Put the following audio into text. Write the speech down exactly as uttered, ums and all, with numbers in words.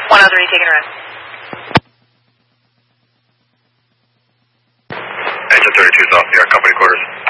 one oh three, taking a rest. Engine thirty-two is off the air, company quarters.